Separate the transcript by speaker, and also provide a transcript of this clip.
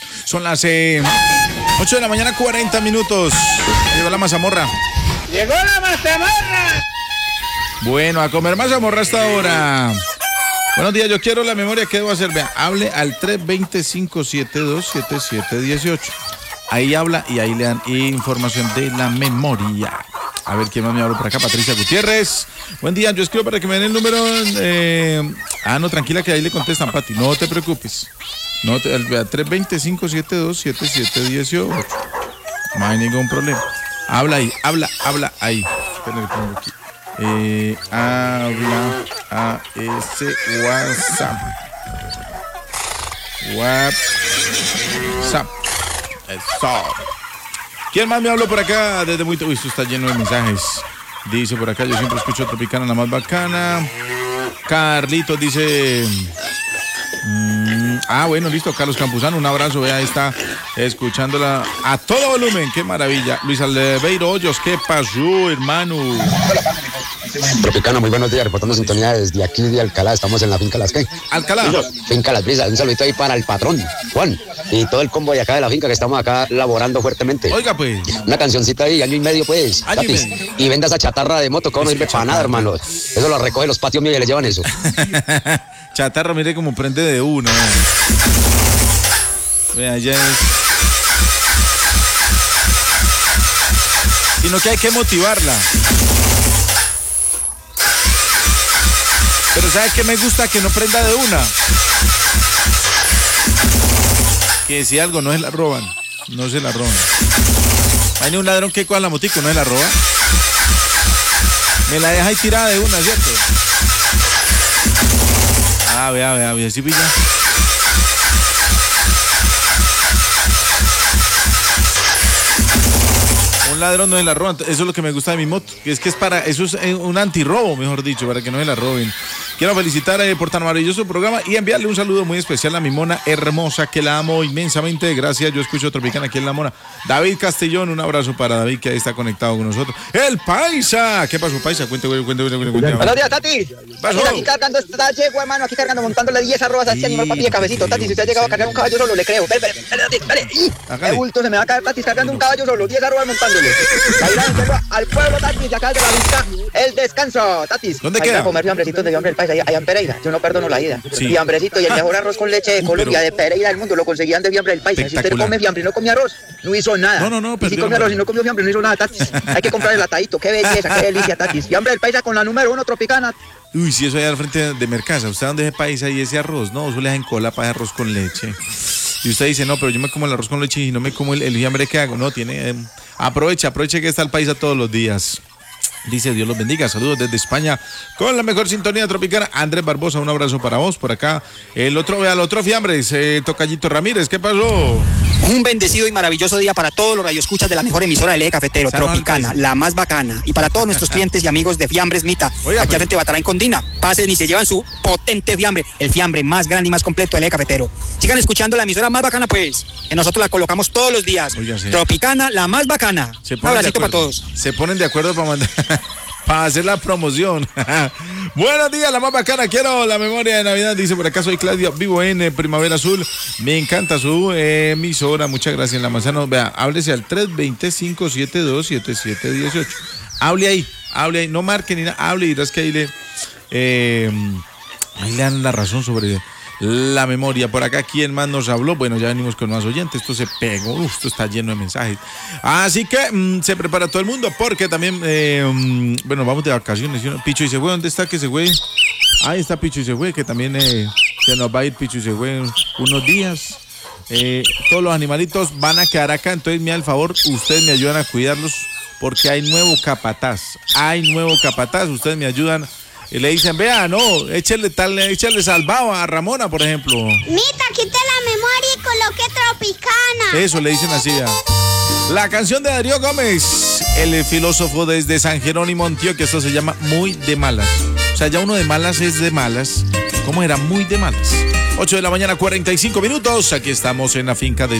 Speaker 1: Son las 8 de la mañana, 40 minutos. Llegó la mazamorra.
Speaker 2: ¡Llegó la mazamorra!
Speaker 1: Bueno, a comer mazamorra hasta ahora. Buenos días, yo quiero la memoria. ¿Qué debo hacer? Vea, hable al 320-572-7718. Ahí habla y ahí le dan información de la memoria. A ver, ¿quién más me habló por acá? Patricia Gutiérrez. Buen día, yo escribo para que me den el número. No, tranquila que ahí le contestan, Pati. No te preocupes. No te, 320-572-7718. No hay ningún problema. Habla ahí, habla ahí. Espera, le pongo aquí. Habla a ese WhatsApp. Eso. ¿Quién más me habló por acá? Desde muy... Uy, esto está lleno de mensajes. Dice por acá, yo siempre escucho Tropicana, la más bacana. Carlitos dice... bueno, listo, Carlos Campuzano, un abrazo, vea, ahí está escuchándola a todo volumen, qué maravilla. Luis Albeiro Hoyos, ¿qué pasó, hermano?
Speaker 3: Tropicano, muy buenos días, reportando sintonía desde aquí de Alcalá, estamos en la finca Las ¿qué?
Speaker 1: Alcalá.
Speaker 3: Finca Las Brisas, un saludito ahí para el patrón, Juan, y todo el combo de acá de la finca que estamos acá laborando fuertemente.
Speaker 1: Oiga, pues.
Speaker 3: Una cancioncita ahí, año y medio, pues, Tatis, y venda esa chatarra de moto, que no sirve para nada, hermano. Eso lo recoge los patios míos y le llevan eso.
Speaker 1: Chatarra, mire cómo prende de uno. Vea, ya es... Sino que hay que motivarla. Pero ¿sabe qué me gusta? Que no prenda de una. Que si algo no se la roban. No se la roban. Hay un ladrón que coja la motico, no se la roba. Me la deja ahí tirada de una, ¿cierto? Vea, ¿sí pilla? Un ladrón no se la roba, eso es lo que me gusta de mi moto, que es para, eso es un antirrobo, mejor dicho, para que no se la roben. Quiero felicitar por tan maravilloso programa y enviarle un saludo muy especial a mi mona hermosa, que la amo inmensamente. Gracias, yo escucho Tropicana aquí en La Mona. David Castellón, un abrazo para David, que ahí está conectado con nosotros. ¡El Paisa! ¿Qué pasó, Paisa? Cuente.
Speaker 2: Buenos días, Tati. Aquí cargando esta yegua, hermano, aquí cargando, montándole 10 arrobas a este animal, papi, de cabecito. Tati, si usted ha llegado a cargar un caballo solo, le creo. Dale. ¡Qué bulto! Se me va a caer, Tati, cargando un caballo solo, 10 arrobas montándole. Ahí al pueblo, Tati, de acá de la vista, el descanso, Tati.
Speaker 1: ¿Dónde queda?
Speaker 2: A comer fiambrecitos de fiambre del Paisa, allá en Pereira. Yo no perdono la ida.
Speaker 1: Sí.
Speaker 2: Fiambrecito y el mejor arroz con leche de Colombia, de Pereira del mundo, lo conseguían de fiambre del Paisa. Si usted come fiambre y no come arroz, no hizo nada.
Speaker 1: No,
Speaker 2: y si come arroz y no comió fiambre, no hizo nada, Tati. Hay que comprar el atadito. Qué belleza, qué delicia, Tati. Fiambre del Paisa con la número 1 Tropicana.
Speaker 1: Uy, si eso allá al frente de Mercasa, ¿usted dónde es Paisa y ese arroz? No, eso le dejan cola para arroz con leche. Y usted dice, no, pero yo me como el arroz con leche y no me como el fiambre que hago. No, tiene... aproveche que está el Paisa todos los días. Dice, Dios los bendiga, saludos desde España con la mejor sintonía tropicana. Andrés Barbosa, un abrazo para vos por acá. El otro fiambre, Tocallito Ramírez, ¿qué pasó?
Speaker 4: Un bendecido y maravilloso día para todos los radioescuchas de la mejor emisora del eje cafetero, Tropicana, la más bacana. Y para todos nuestros clientes y amigos de Fiambres Mita, aquí al frente de Batará en Condina. Pasen y se llevan su potente fiambre, el fiambre más grande y más completo del eje cafetero. Sigan escuchando la emisora más bacana, pues, que nosotros la colocamos todos los días.
Speaker 1: Oiga, sí.
Speaker 4: Tropicana, la más bacana. Un abracito para todos.
Speaker 1: Se ponen de acuerdo para mandar... para hacer la promoción. Buenos días, la más bacana. Quiero la memoria de Navidad. Dice por acá, soy Claudia, vivo en Primavera Azul. Me encanta su emisora. Muchas gracias, La Manzana. Vea, háblese al 320-572-7718. Hable ahí. No marque ni nada. Hable y dirás que ahí le dan la razón sobre la memoria. Por acá, ¿quién más nos habló? Bueno, ya venimos con más oyentes. Esto se pegó. Esto está lleno de mensajes. Así que se prepara todo el mundo porque también, bueno, vamos de vacaciones. Picho y Següe, ¿dónde está que se fue? Ahí está Picho y Següe, que también se nos va a ir Picho y Següe unos días. Todos los animalitos van a quedar acá. Entonces, me da el favor, ustedes me ayudan a cuidarlos porque hay nuevo capataz. Ustedes me ayudan. Y le dicen, vea, no, échale salvado a Ramona, por ejemplo.
Speaker 5: Mita, quite la memoria y coloque Tropicana.
Speaker 1: Eso, le dicen así. La canción de Darío Gómez, el filósofo desde San Jerónimo, Antioquia. Esto se llama Muy de Malas. O sea, ya uno de malas es de malas. ¿Cómo era? Muy de malas. 8 de la mañana, 45 minutos. Aquí estamos en la finca de